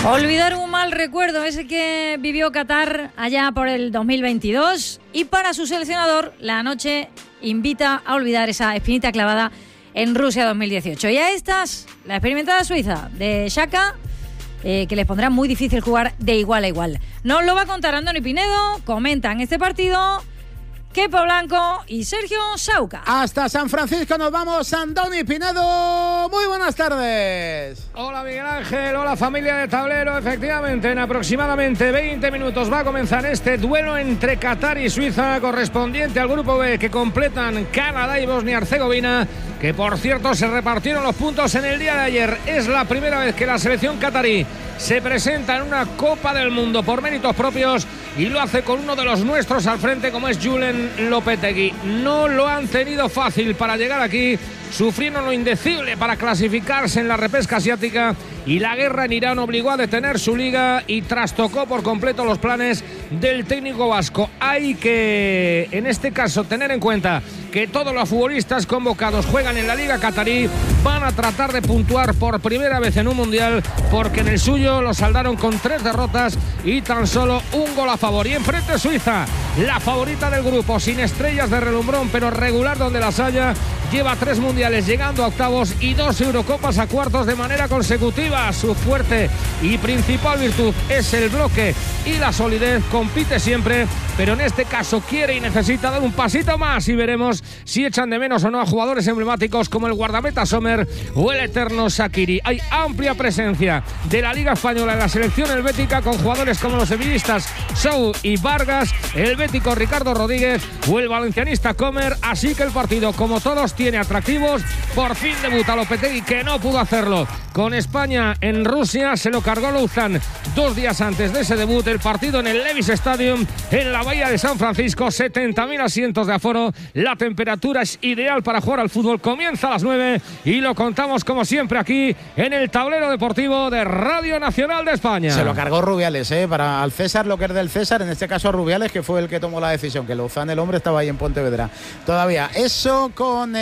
Olvidar un mal recuerdo, ese que vivió Qatar allá por el 2022, y para su seleccionador la noche invita a olvidar esa espinita clavada en Rusia 2018. Y a estas, la experimentada Suiza de Xhaka, que les pondrá muy difícil jugar de igual a igual. Nos lo va a contar Andoni Pinedo, comentan este partido Kepa Blanco y Sergio Sauca. Hasta San Francisco nos vamos, Andoni Pinedo. Muy buenas tardes. Hola Miguel Ángel, hola familia de Tablero. Efectivamente, en aproximadamente 20 minutos va a comenzar este duelo entre Qatar y Suiza, correspondiente al grupo B, que completan Canadá y Bosnia-Herzegovina, que por cierto se repartieron los puntos en el día de ayer. Es la primera vez que la selección qatarí se presenta en una Copa del Mundo por méritos propios y lo hace con uno de los nuestros al frente, como es Julen Lopetegui. No lo han tenido fácil para llegar aquí, sufrieron lo indecible para clasificarse en la repesca asiática, y la guerra en Irán obligó a detener su liga y trastocó por completo los planes del técnico vasco. Hay que, en este caso, tener en cuenta que todos los futbolistas convocados juegan en la liga qatarí, van a tratar de puntuar por primera vez en un mundial, porque en el suyo lo saldaron con 3 derrotas y tan solo un gol a favor. Y enfrente Suiza, la favorita del grupo, sin estrellas de relumbrón, pero regular donde las haya, lleva 3 mundiales llegando a octavos y 2 Eurocopas a cuartos de manera consecutiva. Su fuerte y principal virtud es el bloque y la solidez. Compite siempre, pero en este caso quiere y necesita dar un pasito más, y veremos si echan de menos o no a jugadores emblemáticos como el guardameta Sommer o el eterno Shaqiri. Hay amplia presencia de la Liga Española en la selección helvética, con jugadores como los sevillistas Sou y Vargas, el bético Ricardo Rodríguez o el valencianista Comer. Así que el partido, como todos, tiene atractivos. Por fin debuta Lopetegui, que no pudo hacerlo con España en Rusia. Se lo cargó Louzán 2 días antes de ese debut. El partido en el Levi's Stadium en la bahía de San Francisco, 70.000 asientos de aforo. La temperatura es ideal para jugar al fútbol. Comienza a las 9 y lo contamos como siempre aquí en el Tablero Deportivo de Radio Nacional de España. Se lo cargó Rubiales, para al César lo que es del César, en este caso a Rubiales, que fue el que tomó la decisión, que Louzán, el hombre, estaba ahí en Pontevedra todavía. Eso con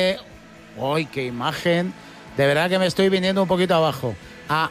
¡ay, qué imagen! De verdad que me estoy viniendo un poquito abajo. A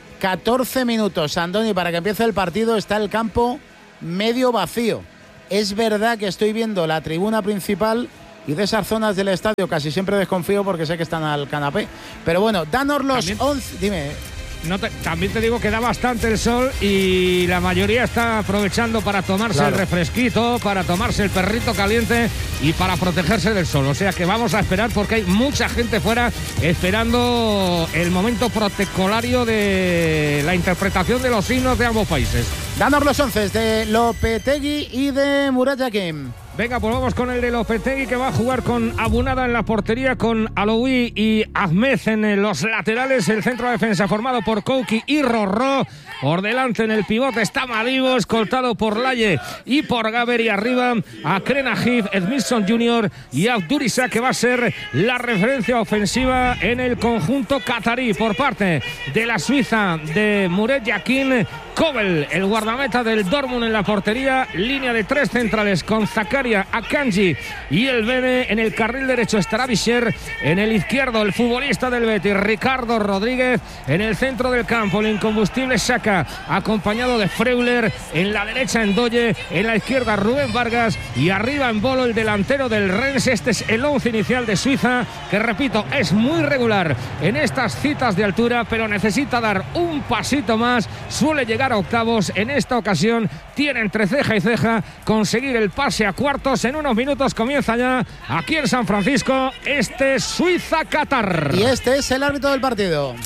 14 minutos, Andoni, para que empiece el partido, está el campo medio vacío. Es verdad que estoy viendo la tribuna principal y de esas zonas del estadio casi siempre desconfío porque sé que están al canapé. Pero bueno, danos los 11... Dime. También te digo que da bastante el sol y la mayoría está aprovechando para tomarse el refresquito, para tomarse el perrito caliente y para protegerse del sol. O sea que vamos a esperar, porque hay mucha gente fuera esperando el momento protocolario de la interpretación de los himnos de ambos países. Danos los 11 de Lopetegui y de Murat Yakin. Venga, pues vamos con el de Lopetegui, que va a jugar con Abunada en la portería, con Aloui y Ahmed en los laterales. El centro de defensa formado por Kouki y Rorró. Por delante en el pivote está Madibo, escoltado por Laye y por Gaber. Y arriba a Krenagif, Edmilson Jr. y Abdurisa, que va a ser la referencia ofensiva en el conjunto qatarí. Por parte de la Suiza, de Murat Yakin, Kobel, el guardameta del Dortmund en la portería. Línea de 3 centrales con Zakaria, Akanji y el Bene. En el carril derecho estará Bisher. En el izquierdo, el futbolista del Betis, Ricardo Rodríguez. En el centro del campo, el incombustible Xhaka, acompañado de Freuler. En la derecha, Ndoye. En la izquierda, Rubén Vargas. Y arriba, en Bolo, el delantero del Rennes. Este es el 11 inicial de Suiza, que, repito, es muy regular en estas citas de altura, pero necesita dar un pasito más. Suele llegar a octavos. En esta ocasión tiene entre ceja y ceja conseguir el pase a cuartos. En unos minutos comienza ya aquí en San Francisco este Suiza-Qatar. Y este es el árbitro del partido.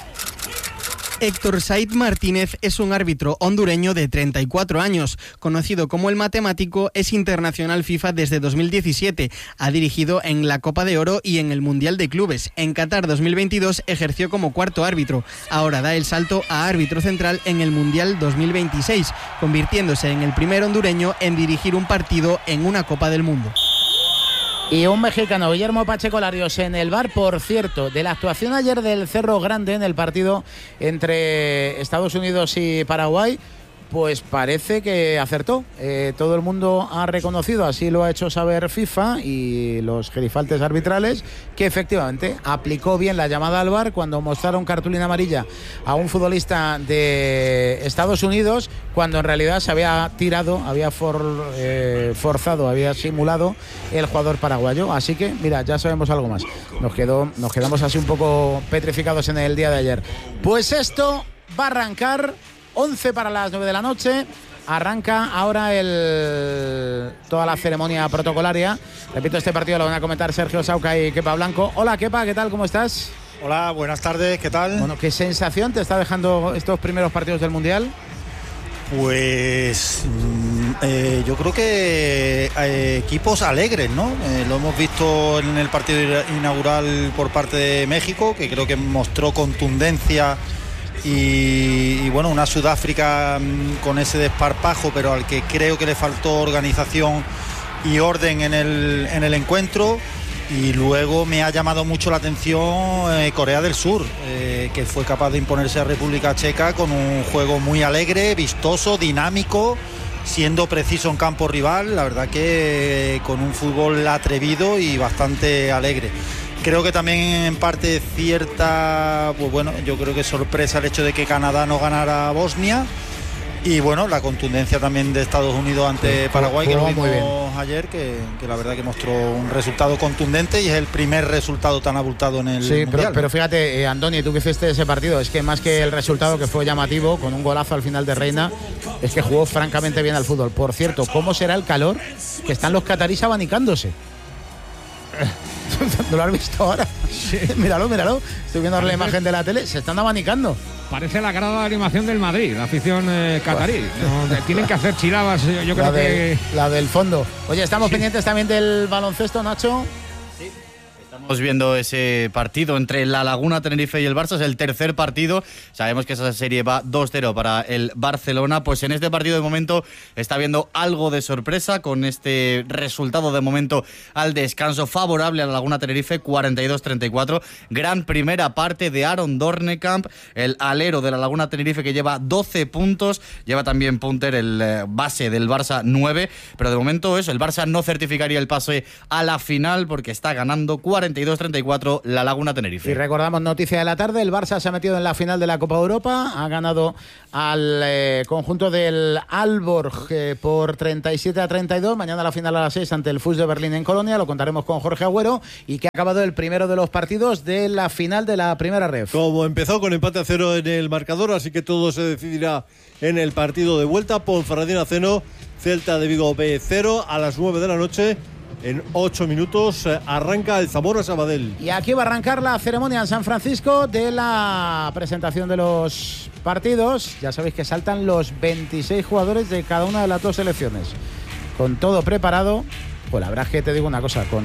Héctor Said Martínez es un árbitro hondureño de 34 años. Conocido como el Matemático, es internacional FIFA desde 2017. Ha dirigido en la Copa de Oro y en el Mundial de Clubes. En Qatar 2022 ejerció como cuarto árbitro. Ahora da el salto a árbitro central en el Mundial 2026, convirtiéndose en el primer hondureño en dirigir un partido en una Copa del Mundo. Y un mexicano, Guillermo Pacheco Larios, en el VAR, por cierto, de la actuación ayer del Cerro Grande en el partido entre Estados Unidos y Paraguay. pues parece que acertó. Todo el mundo ha reconocido, así lo ha hecho saber FIFA y los gerifaltes arbitrales, que efectivamente aplicó bien la llamada al VAR cuando mostraron cartulina amarilla a un futbolista de Estados Unidos, cuando en realidad se había tirado, había forzado, había simulado el jugador paraguayo. Así que, mira, ya sabemos algo más. Nos quedamos así un poco petrificados en el día de ayer. Pues esto va a arrancar 11 para las 9 de la noche. Arranca ahora toda la ceremonia protocolaria. Repito, este partido lo van a comentar Sergio Sauca y Kepa Blanco. Hola, Kepa, ¿qué tal? ¿Cómo estás? Hola, buenas tardes, ¿qué tal? Bueno, ¿qué sensación te está dejando estos primeros partidos del Mundial? Pues yo creo que equipos alegres, ¿no? Lo hemos visto en el partido inaugural por parte de México, que creo que mostró contundencia y bueno, una Sudáfrica con ese desparpajo, pero al que creo que le faltó organización y orden en el encuentro. Y luego me ha llamado mucho la atención Corea del Sur, que fue capaz de imponerse a República Checa con un juego muy alegre, vistoso, dinámico, siendo preciso en campo rival. La verdad que con un fútbol atrevido y bastante alegre. Creo que también en parte cierta, pues bueno, yo creo que sorpresa el hecho de que Canadá no ganara a Bosnia. Y bueno, la contundencia también de Estados Unidos ante Paraguay, que lo vimos ayer, que la verdad que mostró un resultado contundente y es el primer resultado tan abultado en el Mundial. Pero fíjate, Andoni, tú que hiciste ese partido, es que más que el resultado, que fue llamativo, con un golazo al final de Reina, es que jugó francamente bien al fútbol. Por cierto, ¿cómo será el calor que están los catarís abanicándose? ¿No lo has visto ahora? Sí. Míralo. Estoy viendo la imagen de la tele. Se están abanicando. Parece la grada de animación del Madrid, la afición catarí. No, tienen que hacer chilavas, yo creo que... La del fondo. Oye, estamos pendientes también del baloncesto, Nacho. Estamos viendo ese partido entre la Laguna Tenerife y el Barça, es el tercer partido. Sabemos que esa serie va 2-0 para el Barcelona. Pues en este partido de momento está habiendo algo de sorpresa con este resultado de momento al descanso favorable a la Laguna Tenerife, 42-34. Gran primera parte de Aaron Dornekamp, el alero de la Laguna Tenerife, que lleva 12 puntos. Lleva también Punter, el base del Barça, 9. Pero de momento eso, el Barça no certificaría el pase a la final porque está ganando 42-34 la Laguna Tenerife. Y recordamos, noticia de la tarde, el Barça se ha metido en la final de la Copa Europa, ha ganado al conjunto del Aalborg por 37-32, mañana la final a las 6 ante el FUS de Berlín en Colonia, lo contaremos con Jorge Agüero, y que ha acabado el primero de los partidos de la final de la primera ref. Como empezó con empate a 0 en el marcador, así que todo se decidirá en el partido de vuelta. Ponferradina 0, Celta de Vigo B 0, a las 9 de la noche. En 8 minutos arranca el Zamora Sabadell. Y aquí va a arrancar la ceremonia en San Francisco de la presentación de los partidos. Ya sabéis que saltan los 26 jugadores de cada una de las dos selecciones. Con todo preparado. Pues la verdad es que te digo una cosa, con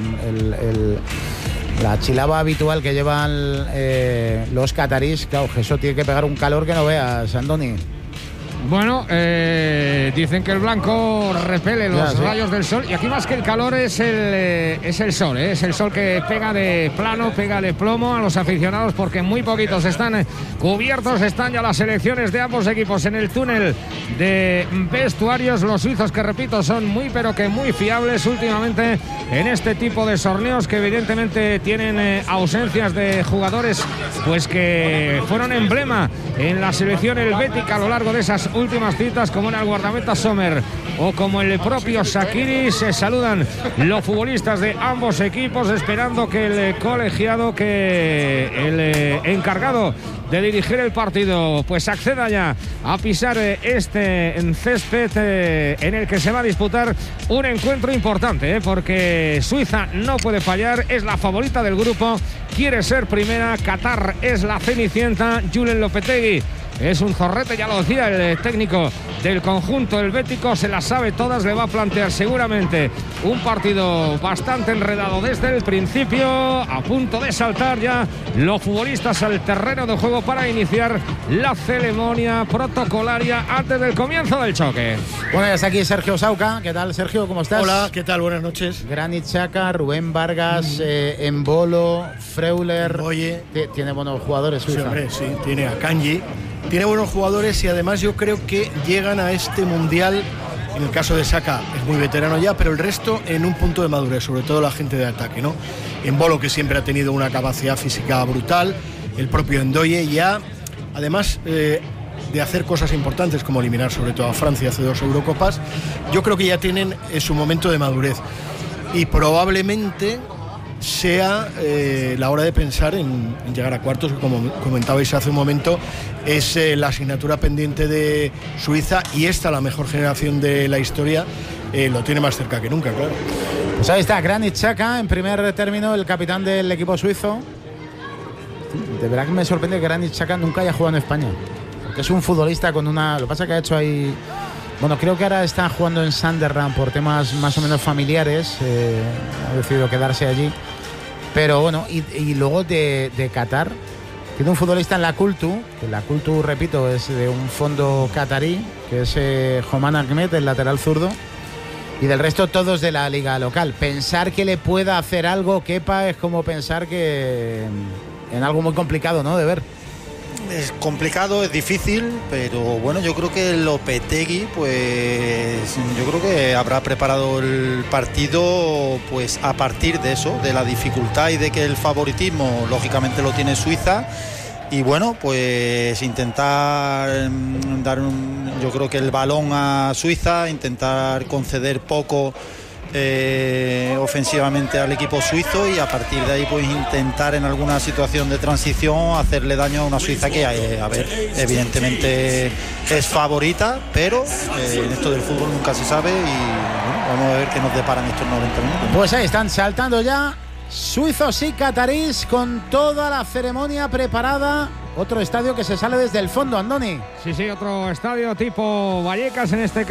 la chilaba habitual que llevan los catarís, claro, eso tiene que pegar un calor que no veas, Andoni. Bueno, dicen que el blanco repele los rayos del sol, y aquí más que el calor es el sol, es el sol que pega de plano, pega de plomo a los aficionados, porque muy poquitos están cubiertos. Están ya las selecciones de ambos equipos en el túnel de vestuarios. Los suizos, que repito, son muy pero que muy fiables últimamente en este tipo de torneos, que evidentemente tienen ausencias de jugadores pues que fueron emblema en la selección helvética a lo largo de esas últimas citas, como en el guardameta Sommer o como el propio Shaqiri. Se saludan los futbolistas de ambos equipos, esperando que el colegiado, que el encargado de dirigir el partido, pues acceda ya a pisar este césped en el que se va a disputar un encuentro importante, porque Suiza no puede fallar, es la favorita del grupo, quiere ser primera. Qatar es la cenicienta. Julen Lopetegui es un zorrete, ya lo decía el técnico del conjunto helvético, se las sabe todas, le va a plantear seguramente un partido bastante enredado desde el principio, a punto de saltar ya los futbolistas al terreno de juego para iniciar la ceremonia protocolaria antes del comienzo del choque. Bueno, ya está aquí Sergio Sauca. ¿Qué tal, Sergio? ¿Cómo estás? Hola, ¿qué tal? Buenas noches. Granit Xhaka, Rubén Vargas, Embolo, Freuler. Oye, tiene buenos jugadores, Suiza. Sí, hombre, sí, tiene a Kanji, tiene buenos jugadores y además yo creo que llegan a este Mundial, en el caso de Saka es muy veterano ya, pero el resto en un punto de madurez, sobre todo la gente de ataque, ¿no? Embolo, que siempre ha tenido una capacidad física brutal, el propio Ndoye ya, además de hacer cosas importantes como eliminar sobre todo a Francia hace 2 Eurocopas, yo creo que ya tienen su momento de madurez y probablemente sea la hora de pensar en llegar a cuartos, que como comentabais hace un momento es la asignatura pendiente de Suiza, y esta, la mejor generación de la historia, lo tiene más cerca que nunca, claro. Pues ahí está Granit Xhaka, en primer término el capitán del equipo suizo. De verdad que me sorprende que Granit Xhaka nunca haya jugado en España, porque es un futbolista con una... Lo que pasa es que ha hecho ahí... Bueno, creo que ahora está jugando en Sunderland por temas más o menos familiares, ha decidido quedarse allí. Pero bueno, y luego de Qatar, tiene un futbolista en la Cultu, que la Cultu, repito, es de un fondo catarí, que es Homan Ahmed, el lateral zurdo, y del resto todos de la liga local. Pensar que le pueda hacer algo Kepa es como pensar que en algo muy complicado, ¿no?, de ver. Es complicado, es difícil, pero bueno, yo creo que Lopetegui, pues yo creo que habrá preparado el partido pues a partir de eso, de la dificultad y de que el favoritismo lógicamente lo tiene Suiza, y bueno, pues intentar dar yo creo que el balón a Suiza, intentar conceder poco ofensivamente al equipo suizo, y a partir de ahí pues intentar en alguna situación de transición hacerle daño a una Suiza que a ver, evidentemente es favorita, pero en esto del fútbol nunca se sabe, y bueno, vamos a ver qué nos deparan estos 90 minutos. Pues ahí están saltando ya suizos y catarís con toda la ceremonia preparada. Otro estadio que se sale desde el fondo, Andoni. Sí, otro estadio tipo Vallecas, en este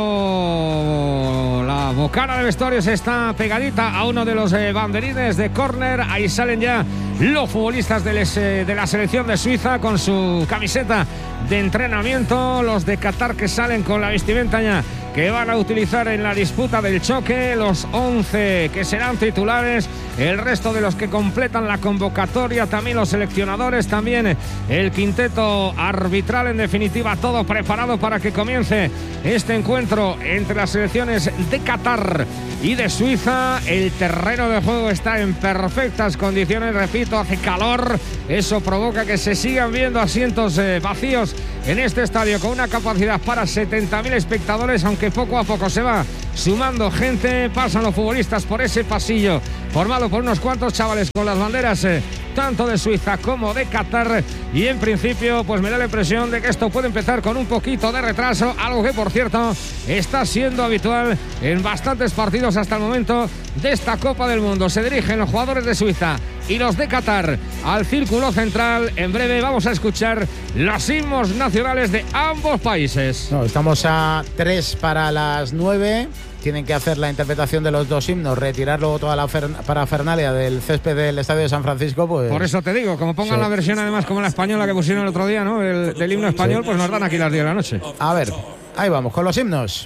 caso la bocana de vestuarios está pegadita a uno de los banderines de córner. Ahí salen ya los futbolistas de la selección de Suiza con su camiseta de entrenamiento, los de Qatar que salen con la vestimenta ya que van a utilizar en la disputa del choque, los 11 que serán titulares, el resto de los que completan la convocatoria, también los seleccionadores, también el quinteto arbitral, en definitiva todo preparado para que comience este encuentro entre las selecciones de Qatar y de Suiza. El terreno de juego está en perfectas condiciones, repito, hace calor, eso provoca que se sigan viendo asientos vacíos en este estadio con una capacidad para 70.000 espectadores, aunque poco a poco se va sumando gente. Pasan los futbolistas por ese pasillo formado por unos cuantos chavales con las banderas tanto de Suiza como de Qatar, y en principio pues me da la impresión de que esto puede empezar con un poquito de retraso, algo que por cierto está siendo habitual en bastantes partidos hasta el momento de esta Copa del Mundo. Se dirigen los jugadores de Suiza y los de Qatar al círculo central. En breve vamos a escuchar los himnos nacionales de ambos países. No, estamos a 3 para las 9. Tienen que hacer la interpretación de los dos himnos, retirar luego toda la parafernalia del césped del Estadio de San Francisco. Pues por eso te digo, como pongan la versión además como la española que pusieron el otro día, ¿no?, del himno español, pues nos dan aquí las 10 de la noche. A ver, ahí vamos con los himnos.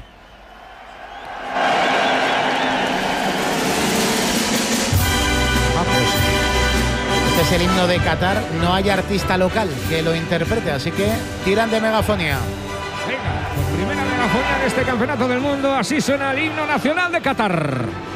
Este es el himno de Qatar, no hay artista local que lo interprete, así que tiran de megafonía. Venga, pues primera megafonía de este campeonato del mundo, así suena el himno nacional de Qatar.